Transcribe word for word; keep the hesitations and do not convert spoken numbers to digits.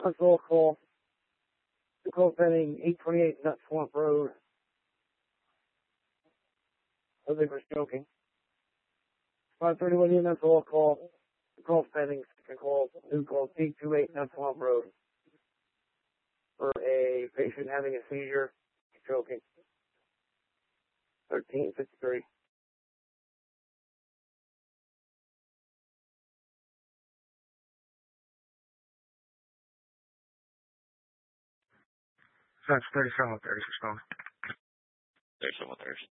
That's roll call. The call pending eight twenty-eight Nut Swamp Road. I think we're joking. five thirty-one units roll call. The call pending second call. New call eight twenty-eight Nut Swamp Road. For a patient having a seizure, choking. thirteen fifty-three. That's thirty-seven thirty, respond. thirty-seven thirty.